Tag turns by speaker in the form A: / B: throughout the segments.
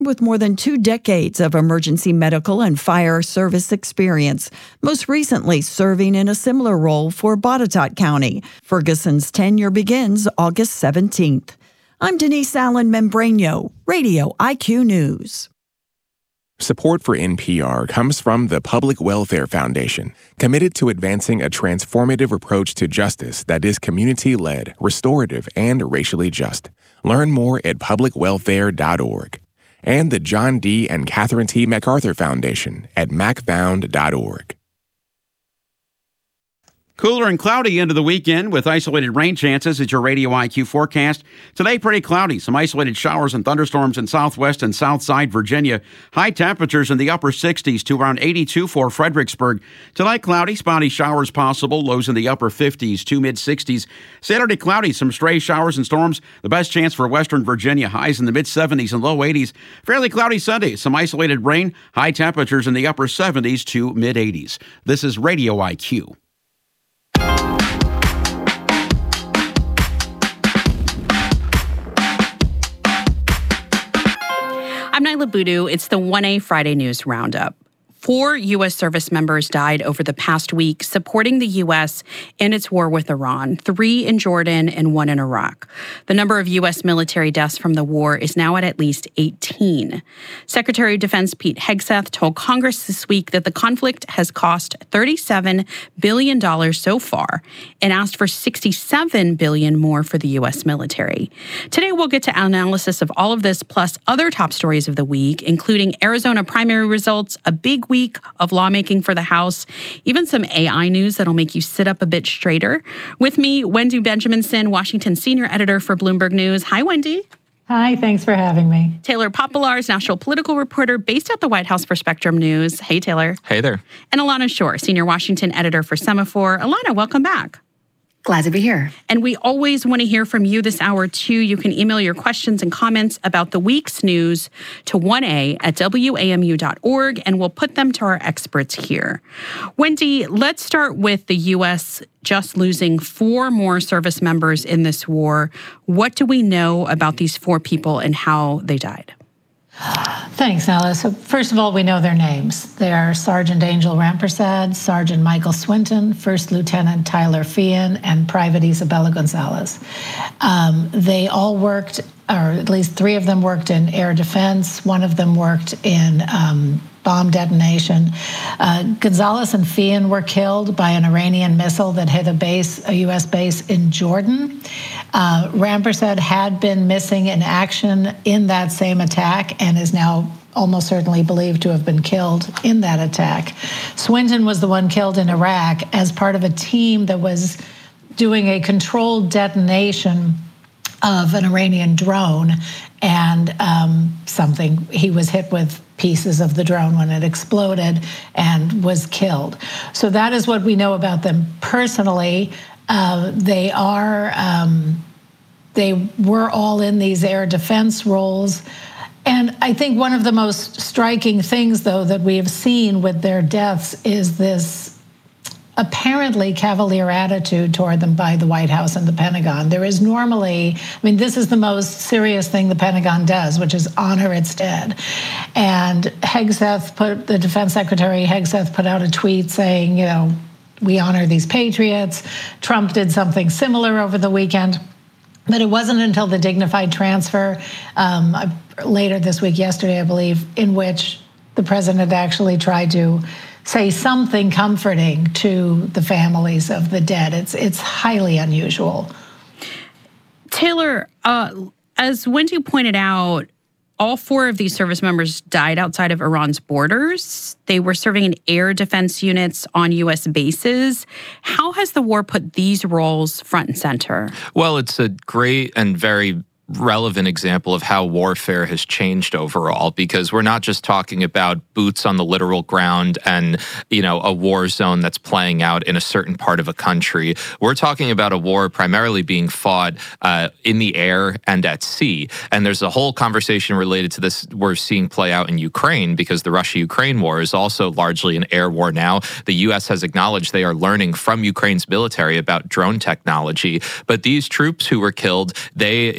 A: with more than 2 decades of emergency medical and fire service experience, most recently serving in a similar role for Botetourt County. Ferguson's tenure begins August 17th. I'm Denise Allen Membrano, Radio IQ News.
B: Support for NPR comes from the Public Welfare Foundation, committed to advancing a transformative approach to justice that is community-led, restorative, and racially just. Learn more at publicwelfare.org. And the John D. and Catherine T. MacArthur Foundation at macfound.org.
C: Cooler and cloudy into the weekend with isolated rain chances is your Radio IQ forecast. Today, pretty cloudy. Some isolated showers and thunderstorms in southwest and south side Virginia. High temperatures in the upper 60s to around 82 for Fredericksburg. Tonight, cloudy, spotty showers possible. Lows in the upper 50s to mid-60s. Saturday, cloudy, some stray showers and storms. The best chance for western Virginia. Highs in the mid-70s and low 80s. Fairly cloudy Sunday. Some isolated rain. High temperatures in the upper 70s to mid-80s. This is Radio IQ.
D: I'm Nyla Boodoo. It's the 1A Friday News Roundup. 4 U.S. service members died over the past week supporting the U.S. in its war with Iran, 3 in Jordan and 1 in Iraq. The number of U.S. military deaths from the war is now at least 18. Secretary of Defense Pete Hegseth told Congress this week that the conflict has cost $37 billion so far and asked for $67 billion more for the U.S. military. Today, we'll get to analysis of all of this, plus other top stories of the week, including Arizona primary results, a big week of lawmaking for the House, even some AI news that'll make you sit up a bit straighter. With me, Wendy Benjaminson, Washington senior editor for Bloomberg News. Hi, Wendy.
E: Hi, thanks for having me.
D: Taylor Popolars, national political reporter based at the White House for Spectrum News. Hey, Taylor.
F: Hey there.
D: And Alana Shore, senior Washington editor for Semaphore. Alana, welcome back.
G: Glad to be here.
D: And we always want to hear from you this hour, too. You can email your questions and comments about the week's news to 1a@wamu.org, and we'll put them to our experts here. Wendy, let's start with the U.S. just losing 4 more service members in this war. What do we know about these 4 people and how they died?
E: Thanks, Alice. So first of all, we know their names. They are Sergeant Angel Rampersad, Sergeant Michael Swinton, First Lieutenant Tyler Feehan, and Private Isabella Gonzalez. They all worked, or at least 3 of them worked in air defense. 1 of them worked in bomb detonation. Gonzalez and Feehan were killed by an Iranian missile that hit a U.S. base in Jordan. Rampersad had been missing in action in that same attack and is now almost certainly believed to have been killed in that attack. Swinton was the one killed in Iraq as part of a team that was doing a controlled detonation of an Iranian drone, and he was hit with pieces of the drone when it exploded and was killed. So that is what we know about them personally. They were all in these air defense roles. And I think one of the most striking things, though, that we have seen with their deaths is this apparently cavalier attitude toward them by the White House and the Pentagon. There is normally, this is the most serious thing the Pentagon does, which is honor its dead. And the Defense Secretary Hegseth put out a tweet saying, we honor these patriots. Trump did something similar over the weekend. But it wasn't until the dignified transfer later this week, yesterday, I believe, in which the president actually tried to say something comforting to the families of the dead. It's highly unusual.
D: Taylor, as Wendy pointed out, all 4 of these service members died outside of Iran's borders. They were serving in air defense units on U.S. bases. How has the war put these roles front and center?
F: Well, it's a great and very relevant example of how warfare has changed overall, because we're not just talking about boots on the literal ground and, a war zone that's playing out in a certain part of a country. We're talking about a war primarily being fought in the air and at sea. And there's a whole conversation related to this we're seeing play out in Ukraine, because the Russia-Ukraine war is also largely an air war now. The U.S. has acknowledged they are learning from Ukraine's military about drone technology. But these troops who were killed,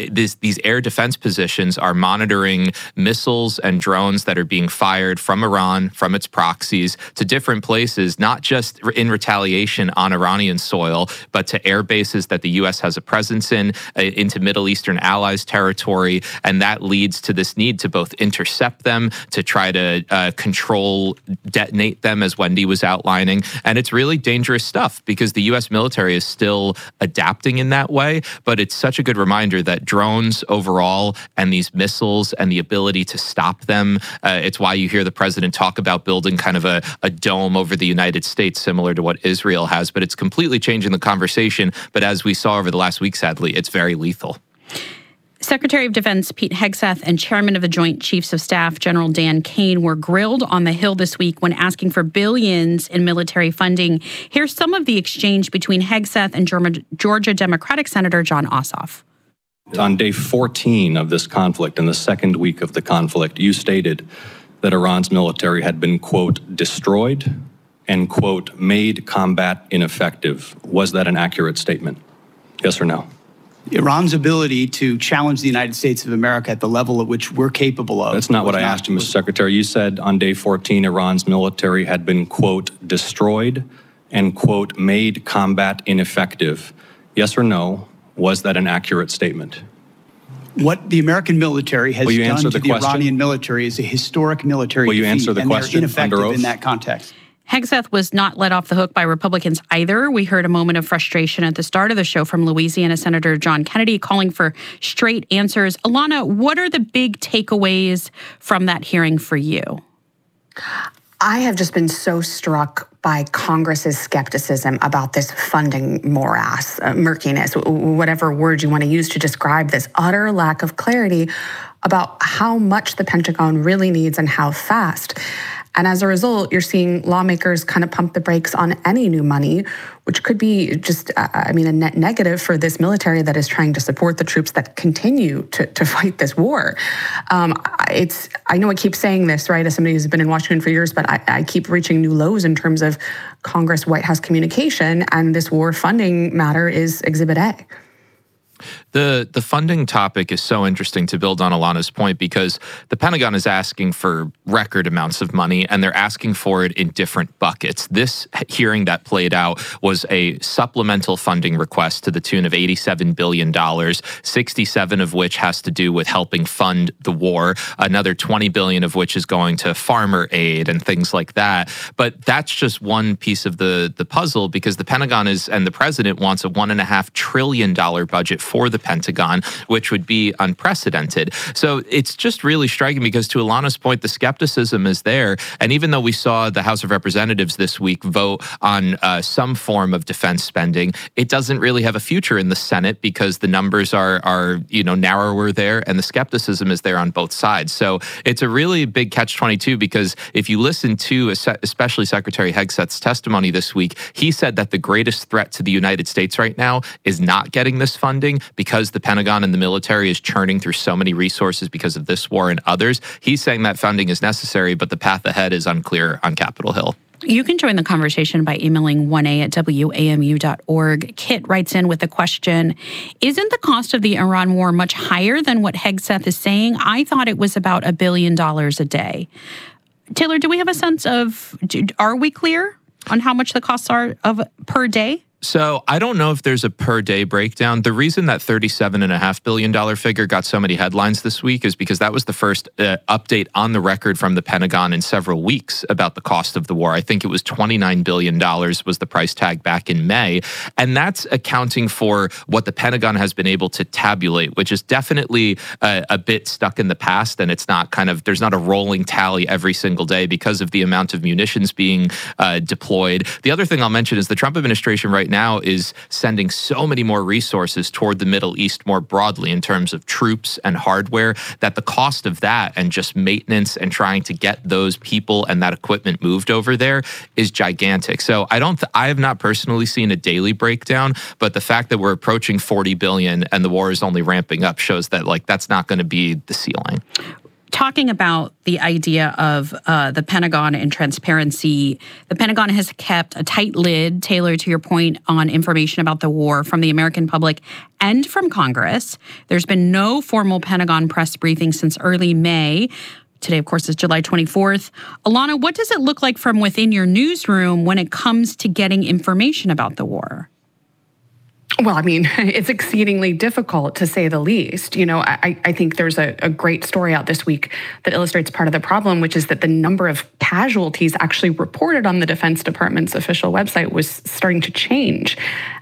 F: these air defense positions are monitoring missiles and drones that are being fired from Iran, from its proxies, to different places, not just in retaliation on Iranian soil, but to air bases that the U.S. has a presence in, into Middle Eastern allies territory. And that leads to this need to both intercept them, to try to control, detonate them, as Wendy was outlining. And it's really dangerous stuff because the U.S. military is still adapting in that way. But it's such a good reminder that drones overall and these missiles and the ability to stop them, it's why you hear the president talk about building kind of a dome over the United States, similar to what Israel has. But it's completely changing the conversation. But as we saw over the last week, sadly, it's very lethal.
D: Secretary of Defense Pete Hegseth and Chairman of the Joint Chiefs of Staff General Dan Kane were grilled on the Hill this week when asking for billions in military funding. Here's some of the exchange between Hegseth and Georgia Democratic Senator Jon Ossoff.
G: On day 14 of this conflict, in the second week of the conflict, you stated that Iran's military had been, quote, destroyed and, quote, made combat ineffective. Was that an accurate statement? Yes or no?
H: Iran's ability to challenge the United States of America at the level at which we're capable of.
G: That's not what I asked you, Mr. Secretary. You said on day 14, Iran's military had been, quote, destroyed and, quote, made combat ineffective. Yes or no? Was that an accurate statement?
H: What the American military has done to the Iranian military is a historic military defeat,
G: answer the question
H: and they're ineffective in that context.
D: Hegseth was not let off the hook by Republicans either. We heard a moment of frustration at the start of the show from Louisiana Senator John Kennedy calling for straight answers. Alana, what are the big takeaways from that hearing for you?
I: I have just been so struck by Congress's skepticism about this funding morass, murkiness, whatever word you want to use to describe this utter lack of clarity about how much the Pentagon really needs and how fast. And as a result, you're seeing lawmakers kind of pump the brakes on any new money, which could be just, a net negative for this military that is trying to support the troops that continue to fight this war. I know I keep saying this, right, as somebody who's been in Washington for years, but I keep reaching new lows in terms of Congress, White House communication, and this war funding matter is Exhibit A.
F: The funding topic is so interesting, to build on Alana's point, because the Pentagon is asking for record amounts of money, and they're asking for it in different buckets. This hearing that played out was a supplemental funding request to the tune of $87 billion, 67 of which has to do with helping fund the war, another 20 billion of which is going to farmer aid and things like that. But that's just one piece of the puzzle, because the Pentagon and the president wants a $1.5 trillion budget for the Pentagon, which would be unprecedented. So it's just really striking because, to Alana's point, the skepticism is there. And even though we saw the House of Representatives this week vote on some form of defense spending, it doesn't really have a future in the Senate because the numbers are narrower there, and the skepticism is there on both sides. So it's a really big catch-22, because if you listen to especially Secretary Hegseth's testimony this week, he said that the greatest threat to the United States right now is not getting this funding, because the Pentagon and the military is churning through so many resources because of this war and others. He's saying that funding is necessary, but the path ahead is unclear on Capitol Hill.
D: You can join the conversation by emailing 1a@wamu.org. Kit writes in with a question: isn't the cost of the Iran war much higher than what Hegseth is saying? I thought it was about $1 billion a day. Taylor, do we have a sense of, are we clear on how much the costs are per day?
F: So I don't know if there's a per day breakdown. The reason that $37.5 billion figure got so many headlines this week is because that was the first update on the record from the Pentagon in several weeks about the cost of the war. I think it was $29 billion was the price tag back in May. And that's accounting for what the Pentagon has been able to tabulate, which is definitely a bit stuck in the past. And it's not there's not a rolling tally every single day because of the amount of munitions being deployed. The other thing I'll mention is the Trump administration right now is sending so many more resources toward the Middle East more broadly in terms of troops and hardware, that the cost of that and just maintenance and trying to get those people and that equipment moved over there is gigantic. So I have not personally seen a daily breakdown, but the fact that we're approaching 40 billion and the war is only ramping up shows that that's not going to be the ceiling.
D: talking about the idea of the Pentagon and transparency, the Pentagon has kept a tight lid, Taylor, to your point, on information about the war from the American public and from Congress. There's been no formal Pentagon press briefing since early May. Today, of course, is July 24th. Alana, what does it look like from within your newsroom when it comes to getting information about the war?
I: Well, I mean, it's exceedingly difficult, to say the least. You know, I think there's a great story out this week that illustrates part of the problem, which is that the number of casualties actually reported on the Defense Department's official website was starting to change.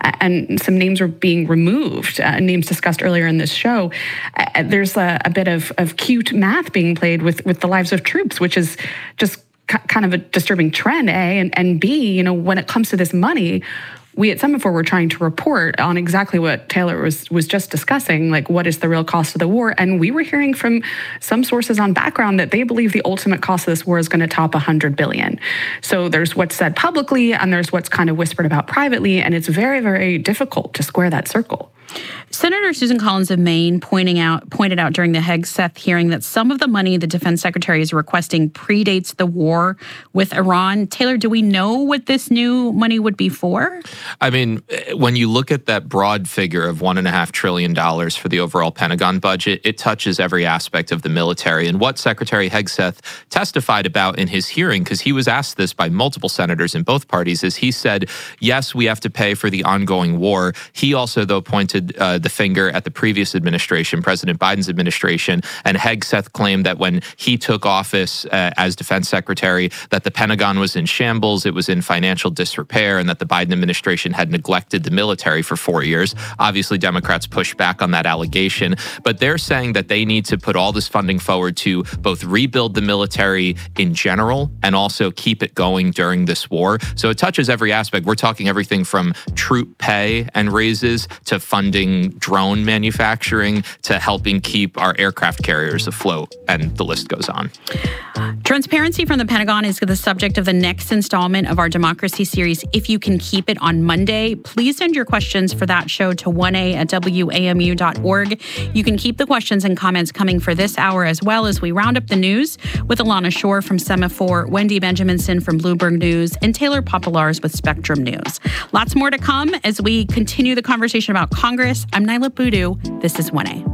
I: And some names were being removed, names discussed earlier in this show. There's a bit of cute math being played with the lives of troops, which is just kind of a disturbing trend, A. And B, you know, when it comes to this money, we at Semafor were trying to report on exactly what Taylor was just discussing, like what is the real cost of the war. And we were hearing from some sources on background that they believe the ultimate cost of this war is going to top $100 billion. So there's what's said publicly and there's what's kind of whispered about privately. And it's very, very difficult to square that circle.
D: Senator Susan Collins of Maine pointed out during the Hegseth hearing that some of the money the defense secretary is requesting predates the war with Iran. Taylor, do we know what this new money would be for?
F: I mean, when you look at that broad figure of $1.5 trillion for the overall Pentagon budget, it touches every aspect of the military. And what Secretary Hegseth testified about in his hearing, because he was asked this by multiple senators in both parties, is he said, yes, we have to pay for the ongoing war. He also, though, pointed the finger at the previous administration, President Biden's administration, and Hegseth claimed that when he took office as defense secretary, that the Pentagon was in shambles, it was in financial disrepair, and that the Biden administration had neglected the military for 4 years. Obviously, Democrats pushed back on that allegation, but they're saying that they need to put all this funding forward to both rebuild the military in general and also keep it going during this war. So it touches every aspect. We're talking everything from troop pay and raises to funding drone manufacturing to helping keep our aircraft carriers afloat, and the list goes on.
D: Transparency from the Pentagon is the subject of the next installment of our Democracy series, If You Can Keep It, on Monday. Please send your questions for that show to 1a@wamu.org. You can keep the questions and comments coming for this hour as well as we round up the news with Alana Shore from Semafor, Wendy Benjaminson from Bloomberg News, and Taylor Popolars with Spectrum News. Lots more to come as we continue the conversation about Congress. I'm Naila Boodoo. This is 1A.